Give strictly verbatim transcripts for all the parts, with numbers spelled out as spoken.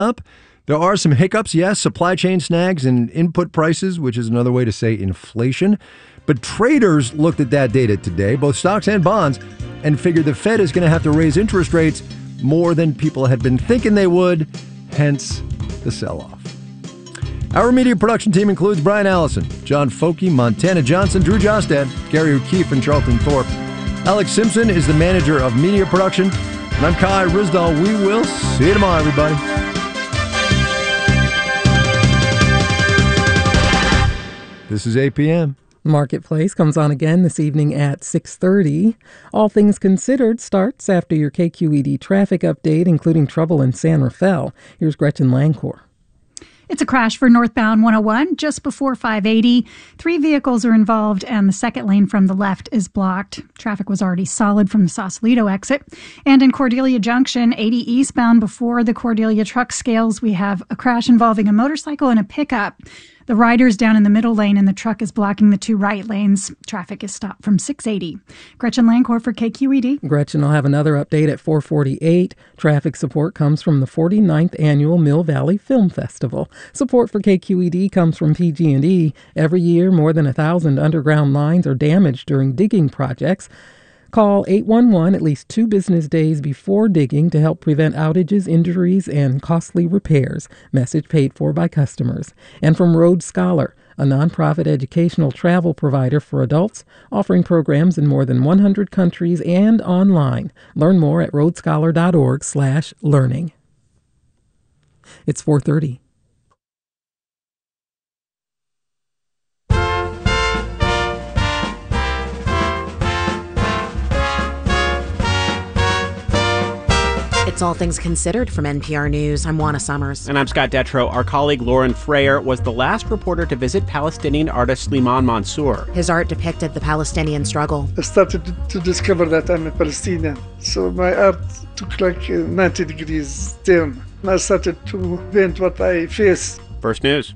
up. There are some hiccups, yes, supply chain snags and input prices, which is another way to say inflation. But traders looked at that data today, both stocks and bonds, and figured the Fed is going to have to raise interest rates more than people had been thinking they would, hence the sell-off. Our media production team includes Brian Allison, John Foky, Montana Johnson, Drew Jostad, Gary O'Keefe, and Charlton Thorpe. Alex Simpson is the manager of media production. And I'm Kai Ryssdal. We will see you tomorrow, everybody. This is eight p.m. Marketplace comes on again this evening at six thirty. All Things Considered starts after your K Q E D traffic update, including trouble in San Rafael. Here's Gretchen Lancor. It's a crash for northbound one oh one just before five eighty. Three vehicles are involved and the second lane from the left is blocked. Traffic was already solid from the Sausalito exit. And in Cordelia Junction, eighty eastbound before the Cordelia truck scales, we have a crash involving a motorcycle and a pickup. The rider's down in the middle lane and the truck is blocking the two right lanes. Traffic is stopped from six eighty. Gretchen Lancor for K Q E D. Gretchen will have another update at four forty-eight. Traffic support comes from the forty-ninth Annual Mill Valley Film Festival. Support for K Q E D comes from P G and E. Every year, more than a thousand underground lines are damaged during digging projects. Call eight one one at least two business days before digging to help prevent outages, injuries, and costly repairs. Message paid for by customers. And from Road Scholar, a nonprofit educational travel provider for adults, offering programs in more than one hundred countries and online. Learn more at roadscholar.org slash learning. It's four thirty. It's All Things Considered from N P R News. I'm Juana Summers. And I'm Scott Detrow. Our colleague Lauren Freyer was the last reporter to visit Palestinian artist Slimane Mansour. His art depicted the Palestinian struggle. I started to discover that I'm a Palestinian. So my art took like a ninety degrees turn. I started to paint what I face. First News.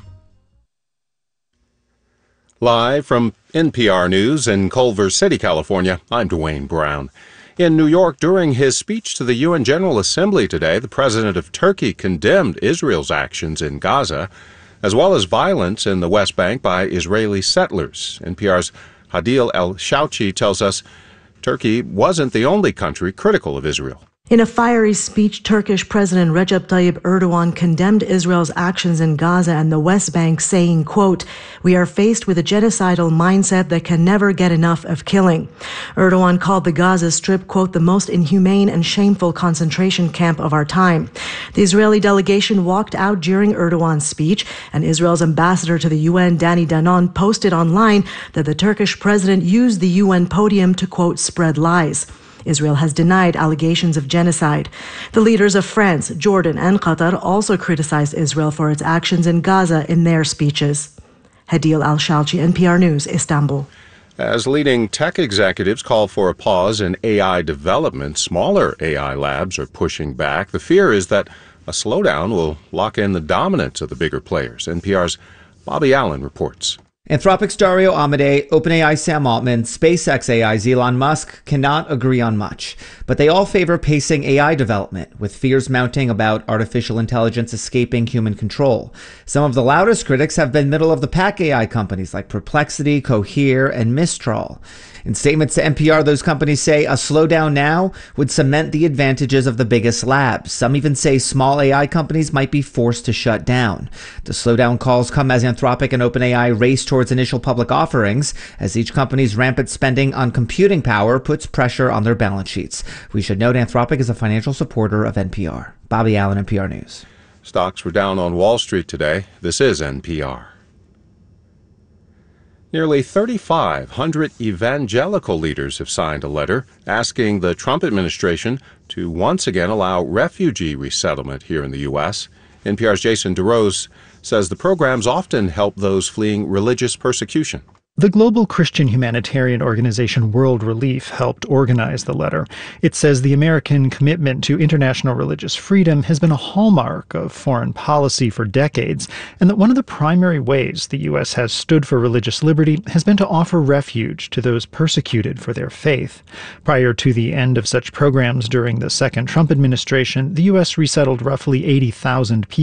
Live from N P R News in Culver City, California, I'm Dwayne Brown. In New York, during his speech to the U N General Assembly today, the president of Turkey condemned Israel's actions in Gaza, as well as violence in the West Bank by Israeli settlers. N P R's Hadil El-Shouchi tells us Turkey wasn't the only country critical of Israel. In a fiery speech, Turkish President Recep Tayyip Erdogan condemned Israel's actions in Gaza and the West Bank, saying, quote, "We are faced with a genocidal mindset that can never get enough of killing." Erdogan called the Gaza Strip, quote, "the most inhumane and shameful concentration camp of our time." The Israeli delegation walked out during Erdogan's speech, and Israel's ambassador to the U N, Danny Danon, posted online that the Turkish president used the U N podium to, quote, "spread lies." Israel has denied allegations of genocide. The leaders of France, Jordan, and Qatar also criticized Israel for its actions in Gaza in their speeches. Hadil Al-Shalchi, N P R News, Istanbul. As leading tech executives call for a pause in A I development, smaller A I labs are pushing back. The fear is that a slowdown will lock in the dominance of the bigger players. N P R's Bobby Allen reports. Anthropic's Dario Amodei, OpenAI Sam Altman, SpaceX A I's Elon Musk cannot agree on much, but they all favor pacing A I development, with fears mounting about artificial intelligence escaping human control. Some of the loudest critics have been middle-of-the-pack A I companies like Perplexity, Cohere, and Mistral. In statements to N P R, those companies say a slowdown now would cement the advantages of the biggest labs. Some even say small A I companies might be forced to shut down. The slowdown calls come as Anthropic and OpenAI race towards initial public offerings, as each company's rampant spending on computing power puts pressure on their balance sheets. We should note Anthropic is a financial supporter of N P R. Bobby Allen, N P R News. Stocks were down on Wall Street today. This is N P R. Nearly thirty-five hundred evangelical leaders have signed a letter asking the Trump administration to once again allow refugee resettlement here in the U S. N P R's Jason DeRose says the programs often help those fleeing religious persecution. The global Christian humanitarian organization World Relief helped organize the letter. It says the American commitment to international religious freedom has been a hallmark of foreign policy for decades, and that one of the primary ways the U S has stood for religious liberty has been to offer refuge to those persecuted for their faith. Prior to the end of such programs during the second Trump administration, the U S resettled roughly eighty thousand people